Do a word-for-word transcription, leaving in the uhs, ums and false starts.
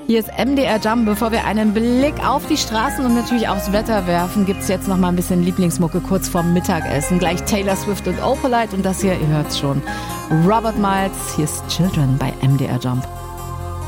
Hier ist M D R Jump. Bevor wir einen Blick auf die Straßen und natürlich aufs Wetter werfen, gibt's jetzt noch mal ein bisschen Lieblingsmucke kurz vorm Mittagessen. Gleich Taylor Swift und Opalite und das hier, ihr hört's schon, Robert Miles. Hier ist Children bei M D R Jump.